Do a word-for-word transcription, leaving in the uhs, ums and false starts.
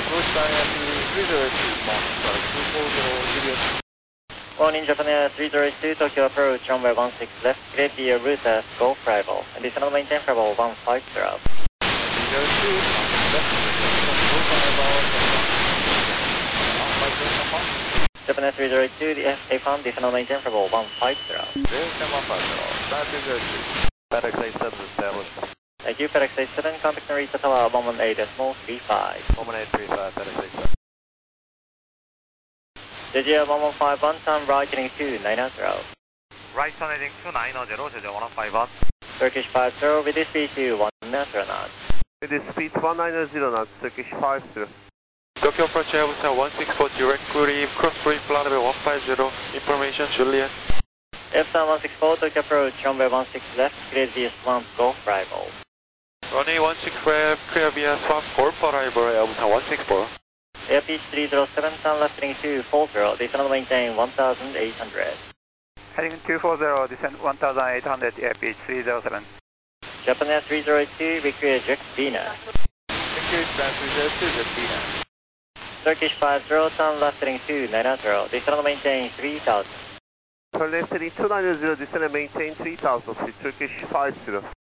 Morning, Japan Air three zero two, Tokyo approach, runway one six left, clear the route as Golf Rival, and descend maintain for level one five zero. Japan Air three zero two, the F A one, descend maintain for level one five zero. FedEx eight seven established. Thank you, FedEx eight seven, contact Narita Tower one one eight decimal three five. one one eight three five, FedEx eight seven. J J one one five one, turn right heading two nine zero. Right turn heading two nine zero, J J one one five one. Turkish five zero, with this speed to one zero knots. With this speed one nine zero knots, Turkish five zero. Tokyo approach Airbus one six four, direct reef, cross brief, runway one five zero, information Juliet. Airbus one six four, Tokyo approach, runway one six left, clear V S one, Golf Rival. Runway one six left, clear V S one, Golf Rival, Airbus one six four. Airpeach three zero seven, turn left heading two four zero, descend maintain one thousand eight hundred. Heading two four zero, descend one thousand eight hundred, Airpeach three zero seven. Japan Air three zero two, require Jet Venus. Thank you, Japan three zero two, Jet Venus. Turkish five zero, turn left heading two nine zero, descend maintain three thousand. Turn left heading two nine zero, descend and maintain three thousand, Turkish five zero.